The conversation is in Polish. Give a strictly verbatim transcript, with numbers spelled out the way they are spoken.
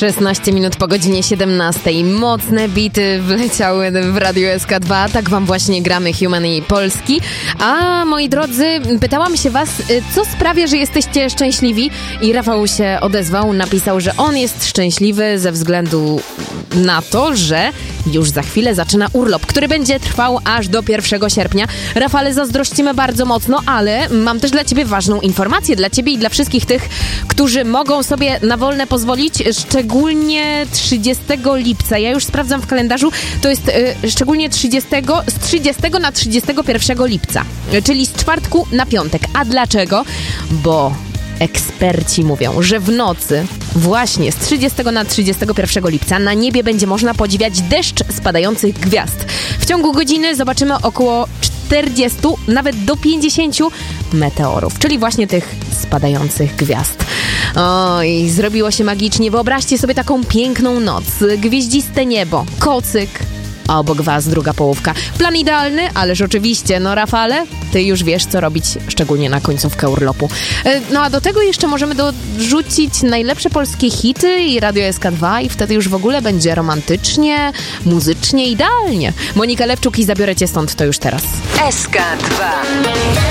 szesnaście minut po godzinie siedemnastej. Mocne bity wleciały w Radio S K dwa. Tak wam właśnie gramy Human i Polski. A moi drodzy, pytałam się was, co sprawia, że jesteście szczęśliwi? I Rafał się odezwał, napisał, że on jest szczęśliwy ze względu na to, że już za chwilę zaczyna urlop, który będzie trwał aż do pierwszego sierpnia. Rafale, zazdrościmy bardzo mocno, ale mam też dla ciebie ważną informację, dla ciebie i dla wszystkich tych, którzy mogą sobie na wolne pozwolić, szczególnie trzydziestego lipca. Ja już sprawdzam w kalendarzu, to jest y, szczególnie trzydziestego, z trzydziestego na trzydziestego pierwszego lipca, czyli z czwartku na piątek. A dlaczego? Bo eksperci mówią, że w nocy właśnie z trzydziestego na trzydziestego pierwszego lipca na niebie będzie można podziwiać deszcz spadających gwiazd. W ciągu godziny zobaczymy około czterdziestu, nawet do pięćdziesięciu meteorów, czyli właśnie tych spadających gwiazd. Oj, zrobiło się magicznie. Wyobraźcie sobie taką piękną noc, gwieździste niebo, kocyk, a obok was druga połówka. Plan idealny, ależ oczywiście, no Rafale, ty już wiesz, co robić, szczególnie na końcówkę urlopu. No a do tego jeszcze możemy dorzucić najlepsze polskie hity i Radio S K dwa i wtedy już w ogóle będzie romantycznie, muzycznie, idealnie. Monika Lewczuk i Zabiorę cię stąd, to już teraz. S K dwa.